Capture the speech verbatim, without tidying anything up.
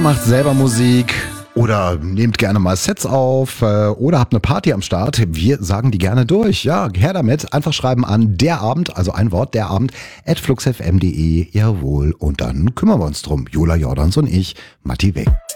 Macht selber Musik oder nehmt gerne mal Sets auf äh, oder habt eine Party am Start. Wir sagen die gerne durch. Ja, her damit. Einfach schreiben an derabend, also ein Wort, derabend, at fluxfm punkt de. Jawohl. Und dann kümmern wir uns drum. Jola Jordans und ich, Matti Beck.